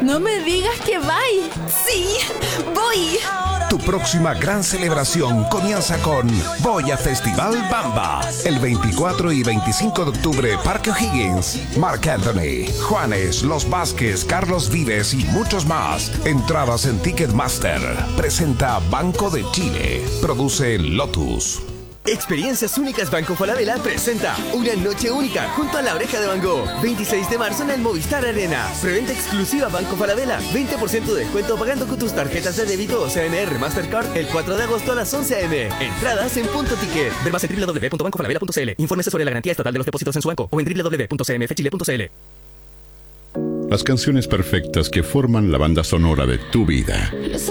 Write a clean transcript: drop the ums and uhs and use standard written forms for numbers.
No me digas que vais. ¡Sí! ¡Voy! Tu próxima gran celebración comienza con Voy a Festival Bamba. El 24 y 25 de octubre, Parque O'Higgins. Marc Anthony, Juanes, Los Vázquez, Carlos Vives y muchos más. Entradas en Ticketmaster. Presenta Banco de Chile. Produce Lotus. Experiencias Únicas Banco Falabella presenta Una Noche Única junto a La Oreja de Van Gogh. 26 de marzo en el Movistar Arena. Preventa exclusiva Banco Falabella. 20% de descuento pagando con tus tarjetas de débito o CNR Mastercard el 4 de agosto a las 11 a.m. Entradas en Punto Ticket. Ver más en www.bancofalabella.cl. Infórmese sobre la garantía estatal de los depósitos en su banco o en www.cmfchile.cl. Las canciones perfectas que forman la banda sonora de tu vida.